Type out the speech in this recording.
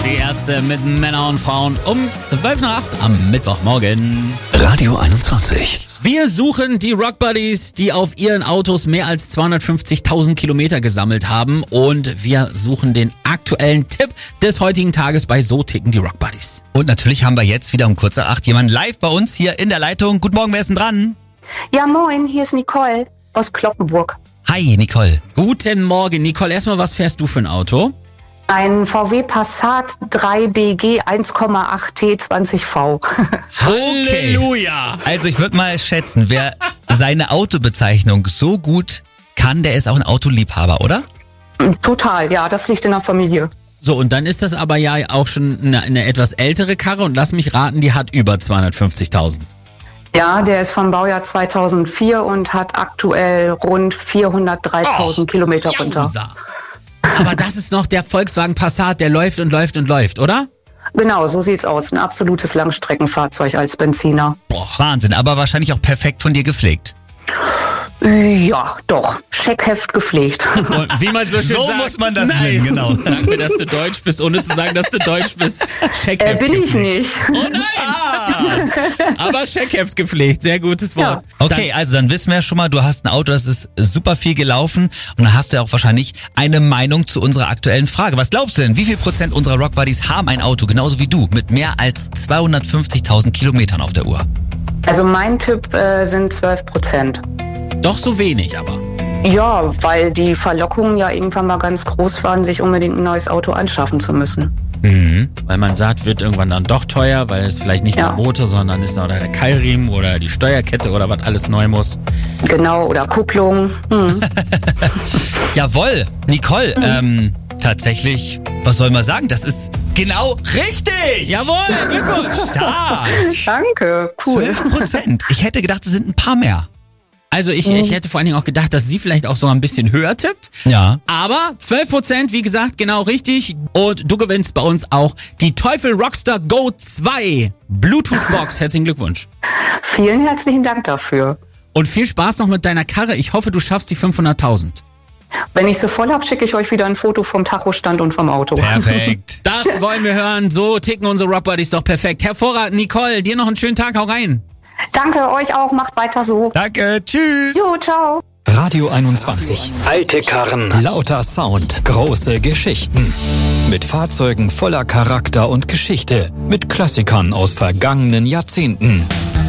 Die Ärzte mit Männern und Frauen um 7:55 am Mittwochmorgen. Radio 21. Wir suchen die Rock Buddies, die auf ihren Autos mehr als 250.000 Kilometer gesammelt haben. Und wir suchen den aktuellen Tipp des heutigen Tages bei So ticken die Rock Buddies. Und natürlich haben wir jetzt wieder um kurz nach 8 jemanden live bei uns hier in der Leitung. Guten Morgen, wer ist denn dran? Ja, moin, hier ist Nicole aus Cloppenburg. Hi, Nicole. Guten Morgen, Nicole. Erstmal, was fährst du für ein Auto? Ein VW Passat 3BG 1,8 T20V. Halleluja! Also ich würde mal schätzen, wer seine Autobezeichnung so gut kann, der ist auch ein Autoliebhaber, oder? Total, ja, das liegt in der Familie. So, und dann ist das aber ja auch schon eine etwas ältere Karre und lass mich raten, die hat über 250.000. Ja, der ist vom Baujahr 2004 und hat aktuell rund 403.000 Kilometer runter. Jausa. Aber das ist noch der Volkswagen Passat, der läuft und läuft und läuft, oder? Genau, so sieht's aus. Ein absolutes Langstreckenfahrzeug als Benziner. Boah, Wahnsinn, aber wahrscheinlich auch perfekt von dir gepflegt. Ja, doch. Scheckheft gepflegt. Und wie man so schön So sagt, muss man das nice. nennen, genau. Sag mir, dass du deutsch bist, ohne zu sagen, dass du deutsch bist. Scheckheft Bin ich gepflegt. nicht. Oh nein! Aber Scheckheft gepflegt, sehr gutes Wort. Okay, also dann wissen wir ja schon mal, du hast ein Auto, das ist super viel gelaufen und dann hast du ja auch wahrscheinlich eine Meinung zu unserer aktuellen Frage. Was glaubst du denn, wie viel Prozent unserer Rock Buddies haben ein Auto, genauso wie du, mit mehr als 250.000 Kilometern auf der Uhr? Also mein Tipp sind 12%. Doch so wenig, aber. Ja, weil die Verlockungen ja irgendwann mal ganz groß waren, sich unbedingt ein neues Auto anschaffen zu müssen. Weil man sagt, wird irgendwann dann doch teuer, weil es vielleicht nicht nur der Motor, sondern ist auch der Keilriemen oder die Steuerkette oder was alles neu muss. Genau, oder Kupplung. Jawohl, Nicole, tatsächlich, was soll man sagen, das ist genau richtig! Jawohl, Glückwunsch! Stark! Danke, cool. 12%. Ich hätte gedacht, es sind ein paar mehr. Also ich hätte vor allen Dingen auch gedacht, dass sie vielleicht auch so ein bisschen höher tippt. Ja. Aber 12%, wie gesagt, genau richtig. Und du gewinnst bei uns auch die Teufel Rockstar Go 2 Bluetooth-Box. Herzlichen Glückwunsch. Vielen herzlichen Dank dafür. Und viel Spaß noch mit deiner Karre. Ich hoffe, du schaffst die 500.000. Wenn ich sie voll habe, schicke ich euch wieder ein Foto vom Tachostand und vom Auto. Perfekt. Das wollen wir hören. So ticken unsere Rock Buddies doch perfekt. Hervorragend, Nicole. Dir noch einen schönen Tag. Hau rein. Danke, euch auch. Macht weiter so. Danke, tschüss. Jo, ciao. Radio 21. Alte Karren. Lauter Sound. Große Geschichten. Mit Fahrzeugen voller Charakter und Geschichte. Mit Klassikern aus vergangenen Jahrzehnten.